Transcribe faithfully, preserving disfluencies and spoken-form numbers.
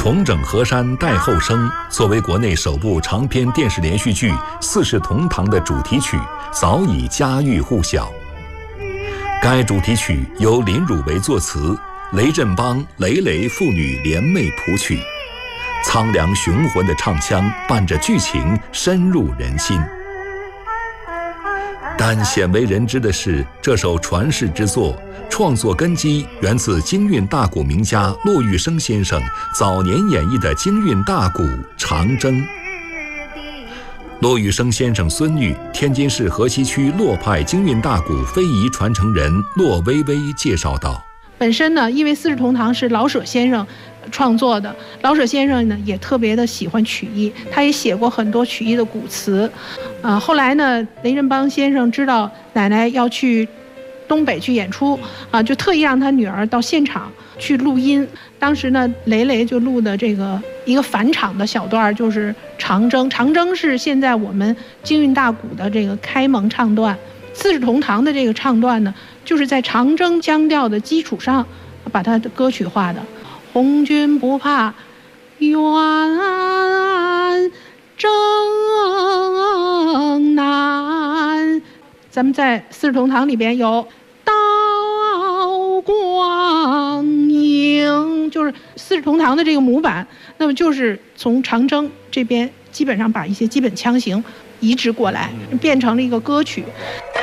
重整河山待后生作为国内首部长篇电视连续剧《四世同堂》的主题曲，早已家喻户晓。该主题曲由林汝为作词，雷振邦、雷雷父女联袂谱曲，苍凉雄浑的唱腔伴着剧情深入人心。但鲜为人知的是，这首传世之作创作根基源自京韵大鼓名家骆玉笙先生早年演绎的京韵大鼓《长征》。骆玉笙先生孙女，天津市河西区骆派京韵大鼓非遗传承人骆薇薇介绍道： 本身呢，因为《四世同堂》是老舍先生创作的，老舍先生呢也特别的喜欢曲艺，他也写过很多曲艺的古词。呃，后来呢，雷振邦先生知道奶奶要去东北去演出啊，就特意让他女儿到现场去录音。当时呢，雷雷就录的这个一个返场的小段，就是《长征》。《长征》是现在我们京韵大鼓的这个开蒙唱段，《四世同堂》的这个唱段呢，就是在长征腔调的基础上把它的歌曲化的。红军不怕远征难，咱们在《四世同堂》里边有刀光影，就是《四世同堂》的这个模板，那么就是从长征这边基本上把一些基本腔型移植过来，变成了一个歌曲。